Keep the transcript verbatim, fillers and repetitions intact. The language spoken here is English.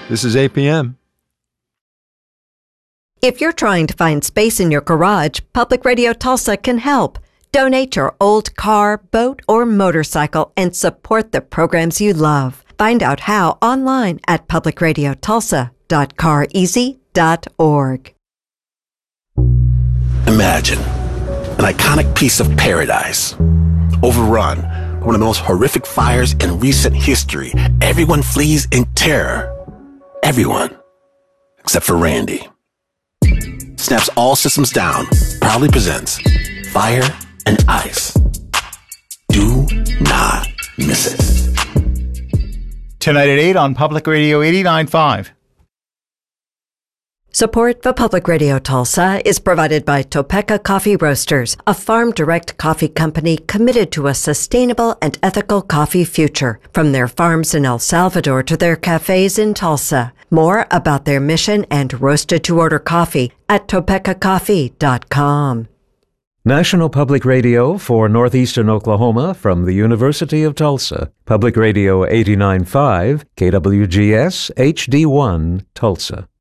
This is A P M. If you're trying to find space in your garage, Public Radio Tulsa can help. Donate your old car, boat, or motorcycle and support the programs you love. Find out how online at public radio tulsa dot car easy dot org. Imagine an iconic piece of paradise, overrun by one of the most horrific fires in recent history. Everyone flees in terror. Everyone, except for Randy. Snap's All Systems Down proudly presents Fire and Ice. Do not miss it. Tonight at eight on Public Radio eighty-nine point five. Support for Public Radio Tulsa is provided by Topeka Coffee Roasters, a farm-direct coffee company committed to a sustainable and ethical coffee future, from their farms in El Salvador to their cafes in Tulsa. More about their mission and roasted-to-order coffee at topeka coffee dot com. National Public Radio for Northeastern Oklahoma from the University of Tulsa. Public Radio eighty-nine point five, K W G S H D one, Tulsa.